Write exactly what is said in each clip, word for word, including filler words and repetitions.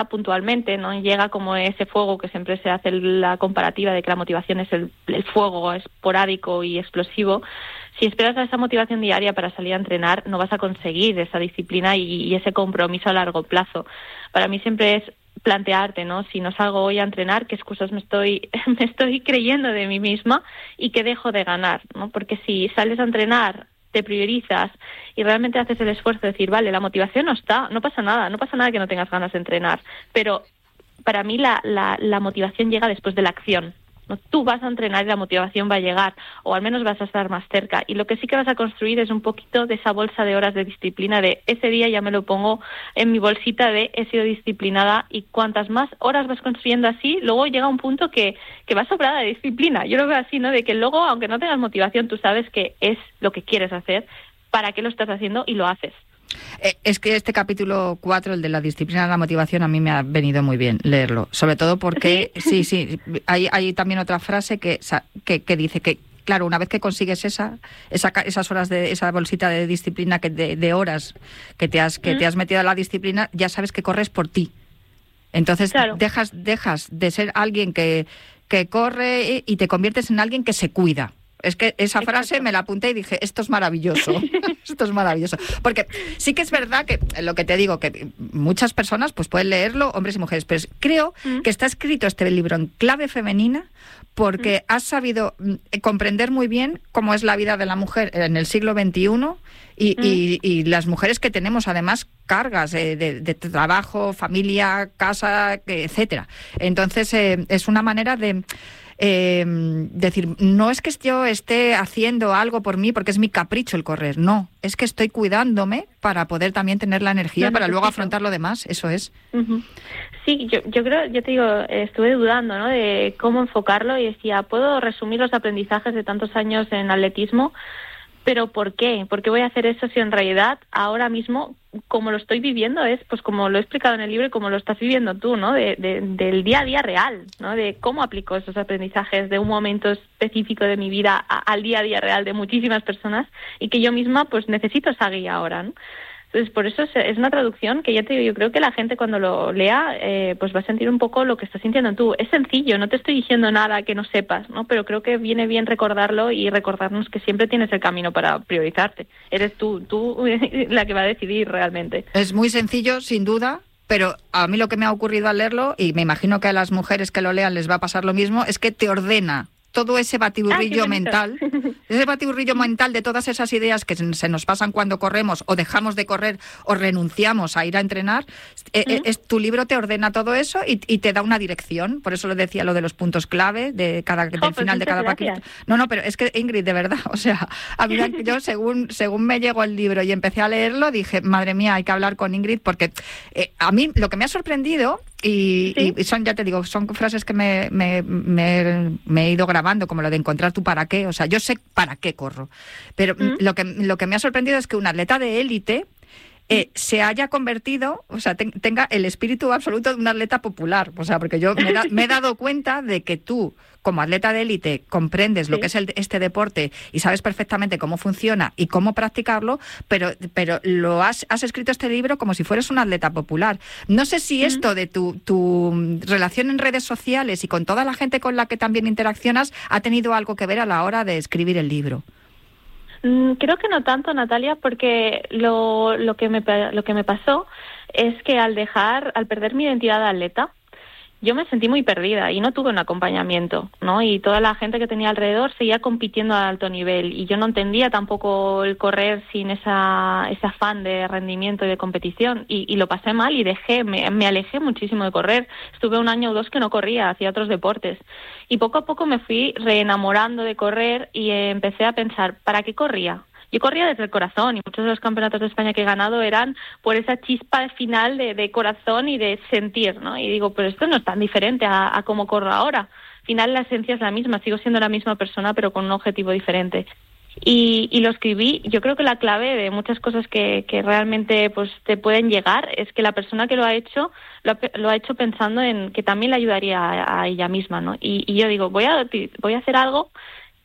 puntualmente, no llega como ese fuego que siempre se hace la comparativa de que la motivación es el, el fuego esporádico y explosivo. Si esperas a esa motivación diaria para salir a entrenar, no vas a conseguir esa disciplina y, y ese compromiso a largo plazo. Para mí siempre es plantearte, ¿no? Si no salgo hoy a entrenar, ¿qué excusas me estoy me estoy creyendo de mí misma y qué dejo de ganar, ¿no? Porque si sales a entrenar, te priorizas y realmente haces el esfuerzo de decir, vale, la motivación no está, no pasa nada, no pasa nada que no tengas ganas de entrenar, pero para mí la, la, la motivación llega después de la acción. ¿No? Tú vas a entrenar y la motivación va a llegar, o al menos vas a estar más cerca. Y lo que sí que vas a construir es un poquito de esa bolsa de horas de disciplina, de ese día ya me lo pongo en mi bolsita de he sido disciplinada, y cuantas más horas vas construyendo así, luego llega un punto que, que vas sobrada de disciplina. Yo lo veo así, ¿no? De que luego, aunque no tengas motivación, tú sabes que es lo que quieres hacer, para qué lo estás haciendo y lo haces. Eh, es que este capítulo cuatro, el de la disciplina de la motivación, a mí me ha venido muy bien leerlo, sobre todo porque, sí, sí, sí hay, hay también otra frase que, que, que dice que, claro, una vez que consigues esa, esa esas horas de esa bolsita de disciplina, que de, de horas que te has que te has metido a la disciplina, ya sabes que corres por ti. Entonces, claro, dejas dejas de ser alguien que, que corre y te conviertes en alguien que se cuida. Es que esa frase Exacto. me la apunté y dije, esto es maravilloso, esto es maravilloso. Porque sí que es verdad que, lo que te digo, que muchas personas pues pueden leerlo, hombres y mujeres, pero creo mm. que está escrito este libro en clave femenina porque mm. has sabido comprender muy bien cómo es la vida de la mujer en el siglo veintiuno y, mm. y, y las mujeres que tenemos además cargas de, de, de trabajo, familia, casa, etcétera. Entonces eh, es una manera de... Eh, decir, no es que yo esté haciendo algo por mí porque es mi capricho el correr, no, es que estoy cuidándome para poder también tener la energía no, para luego afrontar lo demás, eso es. Uh-huh. Sí, yo, yo creo, yo te digo, estuve dudando, ¿no?, de cómo enfocarlo y decía, puedo resumir los aprendizajes de tantos años en atletismo, pero ¿por qué? ¿Por qué voy a hacer eso si en realidad ahora mismo, como lo estoy viviendo, es pues como lo he explicado en el libro y como lo estás viviendo tú, ¿no? De, de, del día a día real, ¿no? De cómo aplico esos aprendizajes de un momento específico de mi vida a, al día a día real de muchísimas personas y que yo misma pues necesito esa guía ahora, ¿no? Entonces, por eso es una traducción que ya te digo, yo creo que la gente cuando lo lea eh, pues va a sentir un poco lo que estás sintiendo tú. Es sencillo, no te estoy diciendo nada que no sepas, ¿no? Pero creo que viene bien recordarlo y recordarnos que siempre tienes el camino para priorizarte. Eres tú, tú la que va a decidir realmente. Es muy sencillo, sin duda. Pero a mí lo que me ha ocurrido al leerlo, y me imagino que a las mujeres que lo lean les va a pasar lo mismo, es que te ordena todo ese batiburrillo ah, mental, ese batiburrillo mental de todas esas ideas que se nos pasan cuando corremos o dejamos de correr o renunciamos a ir a entrenar. ¿Mm? Eh, es, tu libro te ordena todo eso y, y te da una dirección. Por eso lo decía lo de los puntos clave de cada, del oh, final de cada paquete. No, no, pero es que Ingrid, de verdad, o sea, a mí, yo según según me llegó el libro y empecé a leerlo, dije, madre mía, hay que hablar con Ingrid porque eh, a mí lo que me ha sorprendido y, ¿Sí? y son, ya te digo, son frases que me, me, me, me he ido grabando, como lo de encontrar tu para qué. O sea, yo sé para qué corro, pero ¿Mm? lo que lo que me ha sorprendido es que un atleta de élite eh, se haya convertido, o sea, te, tenga el espíritu absoluto de un atleta popular. O sea, porque yo me, da, me he dado cuenta de que tú, como atleta de élite, comprendes sí. lo que es el, este deporte y sabes perfectamente cómo funciona y cómo practicarlo, pero, pero lo has, has escrito este libro como si fueras un atleta popular. No sé si esto de tu, tu relación en redes sociales y con toda la gente con la que también interaccionas ha tenido algo que ver a la hora de escribir el libro. Creo que no tanto, Natalia, porque lo, lo que me lo que me pasó es que al dejar, al perder mi identidad de atleta, yo me sentí muy perdida y no tuve un acompañamiento, ¿no? Y toda la gente que tenía alrededor seguía compitiendo a alto nivel y yo no entendía tampoco el correr sin esa ese afán de rendimiento y de competición y, y lo pasé mal y dejé, me, me alejé muchísimo de correr. Estuve un año o dos que no corría, hacía otros deportes y poco a poco me fui reenamorando de correr y eh, empecé a pensar, ¿para qué corría? Yo corría desde el corazón y muchos de los campeonatos de España que he ganado eran por esa chispa final de, de corazón y de sentir, ¿no? Y digo, pero esto no es tan diferente a, a cómo corro ahora. Al final la esencia es la misma, sigo siendo la misma persona pero con un objetivo diferente. Y, y lo escribí, yo creo que la clave de muchas cosas que, que realmente pues te pueden llegar es que la persona que lo ha hecho lo ha, lo ha hecho pensando en que también le ayudaría a, a ella misma, ¿no? Y, y yo digo, voy a, voy a hacer algo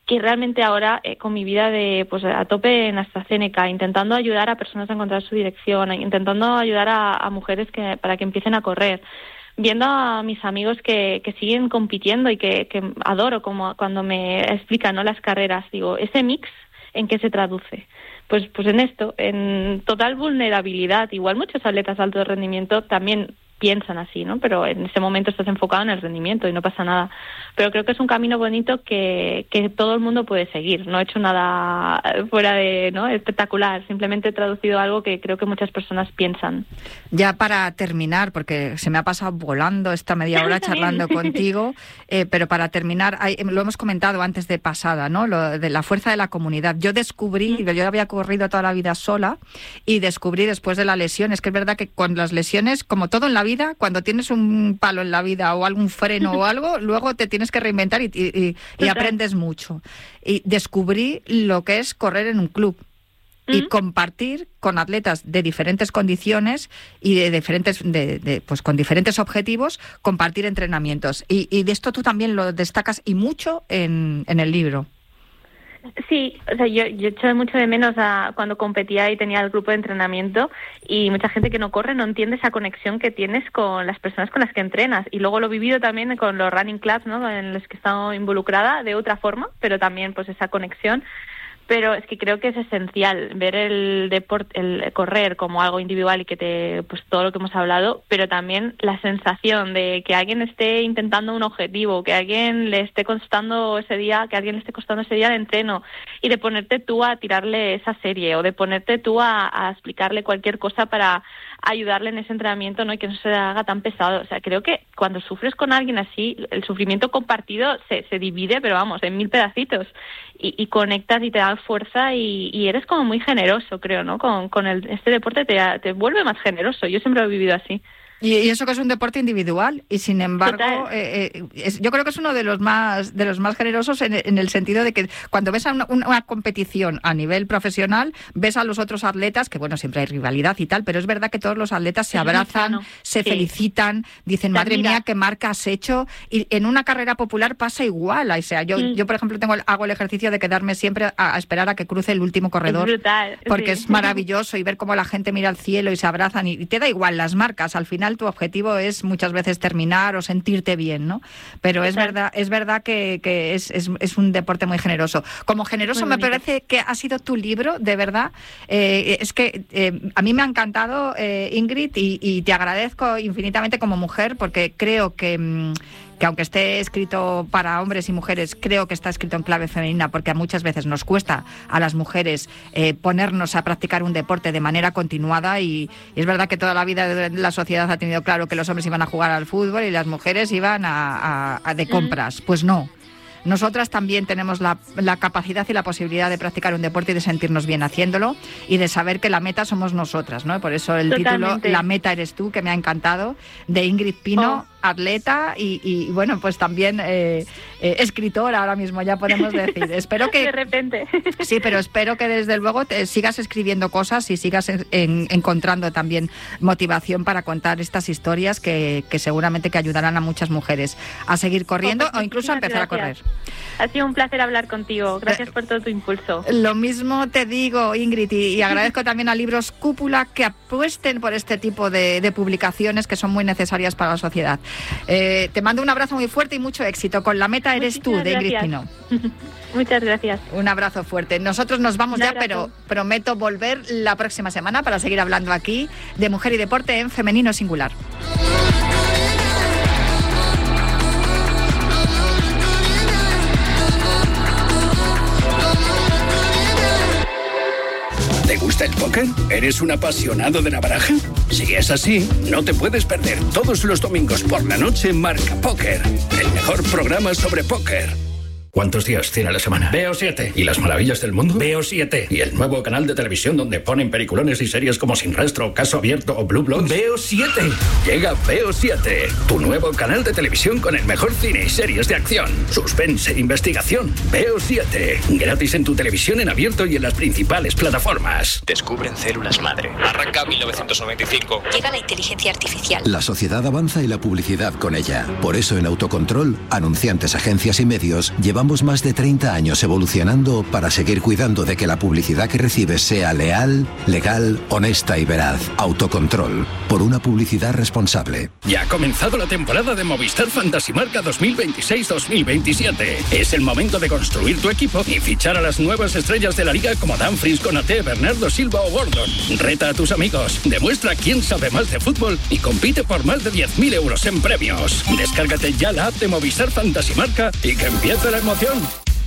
que realmente ahora eh, con mi vida de pues a tope en AstraZeneca, intentando ayudar a personas a encontrar su dirección, intentando ayudar a, a mujeres que para que empiecen a correr, viendo a mis amigos que, que siguen compitiendo y que, que adoro como cuando me explican, ¿no?, las carreras, digo, ese mix, ¿en qué se traduce? Pues, pues en esto, en total vulnerabilidad. Igual muchos atletas de alto rendimiento también piensan así, ¿no? Pero en ese momento estás enfocado en el rendimiento y no pasa nada. Pero creo que es un camino bonito que, que todo el mundo puede seguir. No he hecho nada fuera de, ¿no?, espectacular. Simplemente he traducido algo que creo que muchas personas piensan. Ya para terminar, porque se me ha pasado volando esta media hora charlando contigo, eh, pero para terminar, hay, lo hemos comentado antes de pasada, ¿no?, lo de la fuerza de la comunidad. Yo descubrí, mm. yo había corrido toda la vida sola y descubrí después de la lesión, es que es verdad que con las lesiones, como todo en la vida, cuando tienes un palo en la vida o algún freno o algo, luego te tienes que reinventar y, y, y aprendes mucho. Y descubrí lo que es correr en un club y ¿Mm? compartir con atletas de diferentes condiciones y de diferentes, de, de, pues con diferentes objetivos, compartir entrenamientos. Y, y de esto tú también lo destacas y mucho en, en el libro. Sí, o sea, yo, yo echo mucho de menos a cuando competía y tenía el grupo de entrenamiento, y mucha gente que no corre no entiende esa conexión que tienes con las personas con las que entrenas. Y luego lo he vivido también con los running clubs, ¿no?, en los que he estado involucrada de otra forma, pero también pues esa conexión. Pero es que creo que es esencial ver el deporte, el correr como algo individual y que te, pues todo lo que hemos hablado, pero también la sensación de que alguien esté intentando un objetivo, que alguien le esté costando ese día, que alguien le esté costando ese día de entreno, y de ponerte tú a tirarle esa serie o de ponerte tú a, a explicarle cualquier cosa para ayudarle en ese entrenamiento, ¿no?, y que no se haga tan pesado. O sea, creo que cuando sufres con alguien así, el sufrimiento compartido se, se divide, pero vamos, en mil pedacitos, y, y conectas y te da fuerza y, y eres como muy generoso, creo, ¿no? Con, con el, este deporte te, te vuelve más generoso. Yo siempre lo he vivido así. Y, y eso que es un deporte individual y sin embargo eh, eh, es, yo creo que es uno de los más de los más generosos en, en el sentido de que cuando ves a una, una competición a nivel profesional, ves a los otros atletas, que bueno, siempre hay rivalidad y tal, pero es verdad que todos los atletas se abrazan, no, se sí. felicitan, dicen, madre mía, qué marca has hecho, y en una carrera popular pasa igual. O sea, yo, sí. yo por ejemplo tengo hago el ejercicio de quedarme siempre a, a esperar a que cruce el último corredor, es brutal, porque sí. es maravilloso, y ver cómo la gente mira al cielo y se abrazan, y, y te da igual las marcas, al final tu objetivo es muchas veces terminar o sentirte bien, ¿no? Pero es verdad, es verdad que, que es, es, es un deporte muy generoso. Como generoso me parece que ha sido tu libro, de verdad. Eh, es que eh, a mí me ha encantado, eh, Ingrid, y, y te agradezco infinitamente como mujer, porque creo que... Mmm, que aunque esté escrito para hombres y mujeres, creo que está escrito en clave femenina, porque muchas veces nos cuesta a las mujeres eh, ponernos a practicar un deporte de manera continuada, y, y es verdad que toda la vida de la sociedad ha tenido claro que los hombres iban a jugar al fútbol y las mujeres iban a, a, a de compras. Pues no. Nosotras también tenemos la, la capacidad y la posibilidad de practicar un deporte y de sentirnos bien haciéndolo, y de saber que la meta somos nosotras, ¿no? Por eso el Totalmente. título La meta eres tú, que me ha encantado, de Ingrid Pino, oh. atleta y, y bueno, pues también eh, eh, escritora ahora mismo, ya podemos decir. Espero que... De repente. Sí, pero espero que desde luego te sigas escribiendo cosas y sigas en, en, encontrando también motivación para contar estas historias que, que seguramente que ayudarán a muchas mujeres a seguir corriendo, oh, pues, o incluso a empezar gracias. a correr. Ha sido un placer hablar contigo. Gracias eh, por todo tu impulso. Lo mismo te digo, Ingrid, y, y agradezco también a Libros Cúpula que apuesten por este tipo de, de publicaciones que son muy necesarias para la sociedad. Eh, te mando un abrazo muy fuerte y mucho éxito con La meta eres Muchísimas tú, de Ingrid Pino. Muchas gracias. Un abrazo fuerte. Nosotros nos vamos ya, pero prometo volver la próxima semana para seguir hablando aquí de mujer y deporte en femenino singular. ¿Te gusta el póker? ¿Eres un apasionado de la baraja? Si es así, no te puedes perder todos los domingos por la noche Marca Póker, el mejor programa sobre póker. ¿Cuántos días tiene la semana? Veo siete. ¿Y las maravillas del mundo? Veo siete. ¿Y el nuevo canal de televisión donde ponen peliculones y series como Sin Rastro, Caso Abierto o Blue Bloods? Veo siete. Llega Veo siete, tu nuevo canal de televisión con el mejor cine y series de acción, suspense e investigación. Veo siete. Gratis en tu televisión en abierto y en las principales plataformas. Descubren células madre. Arranca mil novecientos noventa y cinco. Llega la inteligencia artificial. La sociedad avanza y la publicidad con ella. Por eso en Autocontrol, anunciantes, agencias y medios llevamos Llevamos más de treinta años evolucionando para seguir cuidando de que la publicidad que recibes sea leal, legal, honesta y veraz. Autocontrol, por una publicidad responsable. Ya ha comenzado la temporada de Movistar Fantasy Marca dos mil veintiséis dos mil veintisiete. Es el momento de construir tu equipo y fichar a las nuevas estrellas de la liga como Dumfries, Konaté, Bernardo Silva o Gordon. Reta a tus amigos, demuestra quién sabe más de fútbol y compite por más de diez mil euros en premios. Descárgate ya la app de Movistar Fantasy Marca y que empiece la emoción.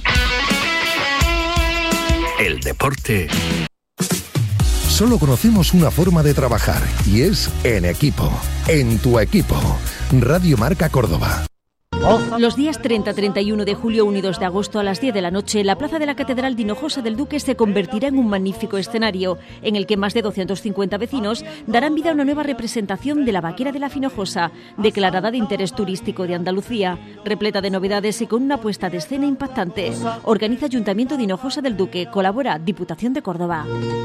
El deporte. Solo conocemos una forma de trabajar y es en equipo. En tu equipo. Radio Marca Córdoba. Los días treinta, treinta y uno de julio, uno y dos de agosto a las diez de la noche, la plaza de la Catedral de Hinojosa del Duque se convertirá en un magnífico escenario en el que más de doscientos cincuenta vecinos darán vida a una nueva representación de la Vaquera de la Finojosa, declarada de interés turístico de Andalucía, repleta de novedades y con una puesta de escena impactante. Organiza Ayuntamiento de Hinojosa del Duque, colabora Diputación de Córdoba.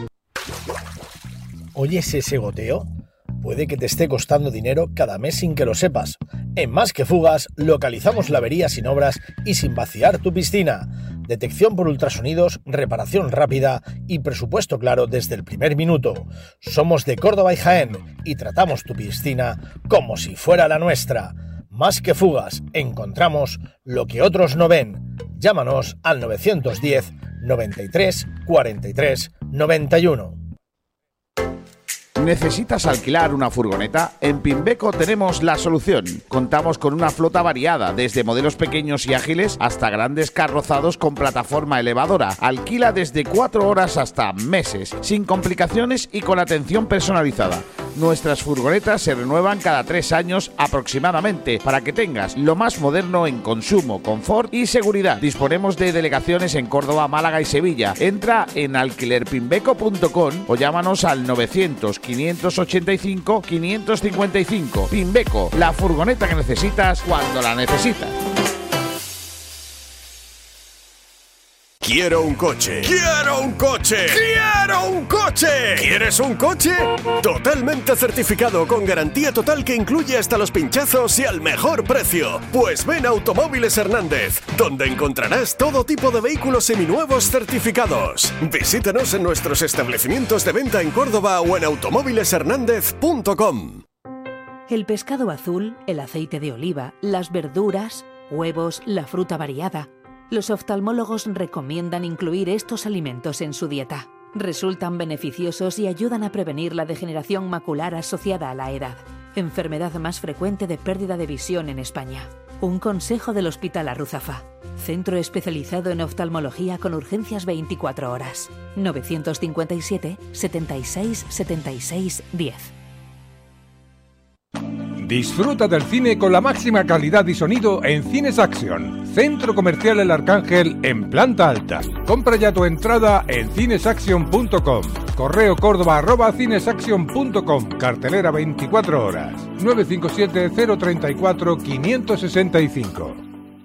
¿Oyes ese goteo? Puede que te esté costando dinero cada mes sin que lo sepas. En Más que Fugas localizamos la avería sin obras y sin vaciar tu piscina. Detección por ultrasonidos, reparación rápida y presupuesto claro desde el primer minuto. Somos de Córdoba y Jaén y tratamos tu piscina como si fuera la nuestra. Más que Fugas, encontramos lo que otros no ven. Llámanos al nueve diez, noventa y tres, cuarenta y tres, noventa y uno. ¿Necesitas alquilar una furgoneta? En Pimbeco tenemos la solución. Contamos con una flota variada, desde modelos pequeños y ágiles hasta grandes carrozados con plataforma elevadora. Alquila desde cuatro horas hasta meses, sin complicaciones y con atención personalizada. Nuestras furgonetas se renuevan cada tres años aproximadamente para que tengas lo más moderno en consumo, confort y seguridad. Disponemos de delegaciones en Córdoba, Málaga y Sevilla. Entra en alquiler pimbeco punto com o llámanos al novecientos, quinientos ochenta y cinco, quinientos cincuenta y cinco. Pimbeco, la furgoneta que necesitas cuando la necesitas. Quiero un coche. ¡Quiero un coche! ¡Quiero un coche! ¿Quieres un coche? Totalmente certificado con garantía total que incluye hasta los pinchazos y al mejor precio. Pues ven a Automóviles Hernández, donde encontrarás todo tipo de vehículos seminuevos certificados. Visítanos en nuestros establecimientos de venta en Córdoba o en automóviles hernández punto com. El pescado azul, el aceite de oliva, las verduras, huevos, la fruta variada. Los oftalmólogos recomiendan incluir estos alimentos en su dieta. Resultan beneficiosos y ayudan a prevenir la degeneración macular asociada a la edad, enfermedad más frecuente de pérdida de visión en España. Un consejo del Hospital Arruzafa, centro especializado en oftalmología con urgencias veinticuatro horas. novecientos cincuenta y siete, setenta y seis, setenta y seis, diez. Disfruta del cine con la máxima calidad y sonido en Cines Action, Centro Comercial El Arcángel en planta alta. Compra ya tu entrada en cinesaction punto com. Correo córdoba arroba cinesaction punto com. Cartelera veinticuatro horas. nueve cinco siete, cero tres cuatro, cinco seis cinco.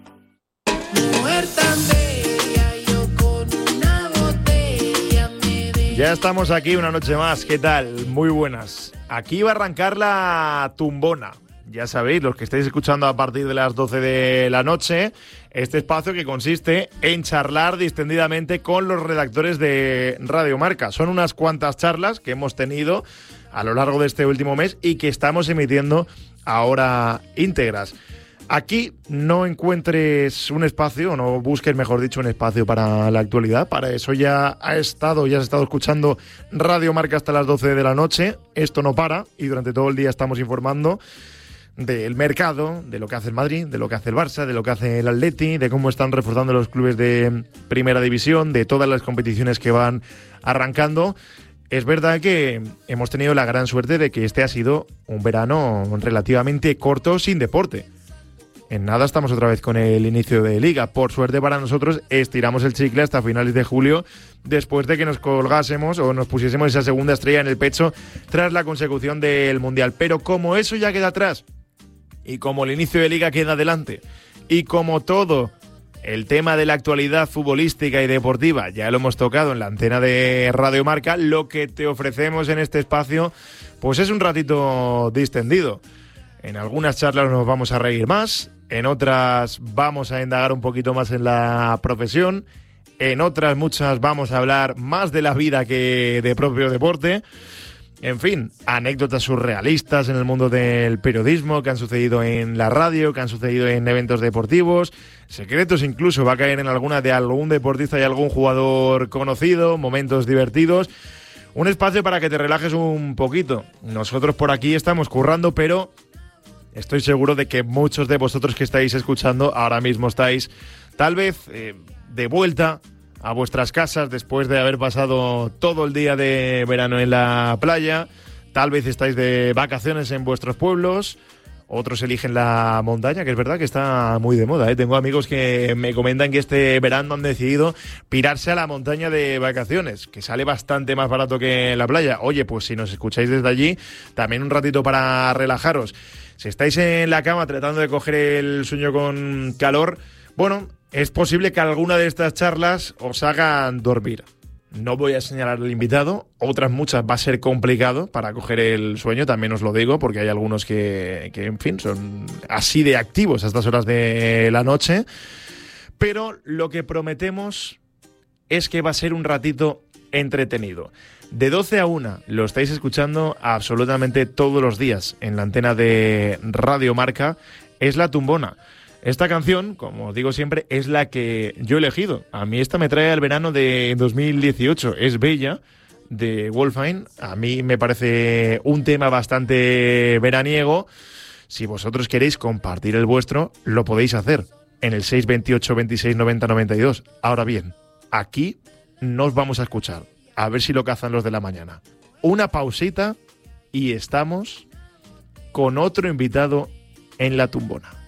Ya estamos aquí una noche más. ¿Qué tal? Muy buenas. Aquí va a arrancar la tumbona. Ya sabéis, los que estáis escuchando a partir de las doce de la noche, este espacio que consiste en charlar distendidamente con los redactores de Radio Marca. Son unas cuantas charlas que hemos tenido a lo largo de este último mes y que estamos emitiendo ahora íntegras. Aquí no encuentres un espacio, o no busques, mejor dicho, un espacio para la actualidad. Para eso ya ha estado, ya has estado escuchando Radio Marca hasta las doce de la noche. Esto no para y durante todo el día estamos informando del mercado, de lo que hace el Madrid, de lo que hace el Barça, de lo que hace el Atleti, de cómo están reforzando los clubes de Primera División, de todas las competiciones que van arrancando. Es verdad que hemos tenido la gran suerte de que este ha sido un verano relativamente corto sin deporte. En nada estamos otra vez con el inicio de Liga. Por suerte para nosotros estiramos el chicle hasta finales de julio, después de que nos colgásemos o nos pusiésemos esa segunda estrella en el pecho tras la consecución del Mundial. Pero como eso ya queda atrás, y como el inicio de Liga queda adelante, y como todo el tema de la actualidad futbolística y deportiva ya lo hemos tocado en la antena de Radio Marca, lo que te ofrecemos en este espacio pues es un ratito distendido. En algunas charlas nos vamos a reír más, en otras vamos a indagar un poquito más en la profesión, en otras muchas vamos a hablar más de la vida que de propio deporte. En fin, anécdotas surrealistas en el mundo del periodismo que han sucedido en la radio, que han sucedido en eventos deportivos, secretos incluso, va a caer en alguna de algún deportista y algún jugador conocido, momentos divertidos. Un espacio para que te relajes un poquito. Nosotros por aquí estamos currando, pero estoy seguro de que muchos de vosotros que estáis escuchando ahora mismo estáis tal vez eh, de vuelta a vuestras casas después de haber pasado todo el día de verano en la playa. Tal vez estáis de vacaciones en vuestros pueblos, otros eligen la montaña, que es verdad que está muy de moda, ¿eh? Tengo amigos que me comentan que este verano han decidido pirarse a la montaña de vacaciones, que sale bastante más barato que la playa. Oye, pues si nos escucháis desde allí, también un ratito para relajaros. Si estáis en la cama tratando de coger el sueño con calor, bueno, es posible que alguna de estas charlas os hagan dormir. No voy a señalar al invitado, otras muchas va a ser complicado para coger el sueño, también os lo digo, porque hay algunos que, que, en fin, son así de activos a estas horas de la noche. Pero lo que prometemos es que va a ser un ratito entretenido. De doce a una lo estáis escuchando absolutamente todos los días en la antena de Radio Marca, es La Tumbona. Esta canción, como digo siempre, es la que yo he elegido. A mí esta me trae al verano de dos mil dieciocho. Es Bella, de Wolfine. A mí me parece un tema bastante veraniego. Si vosotros queréis compartir el vuestro, lo podéis hacer en el seis veintiocho, veintiséis, noventa, noventa y dos. Ahora bien, aquí no os vamos a escuchar. A ver si lo cazan los de la mañana. Una pausita y estamos con otro invitado en La Tumbona.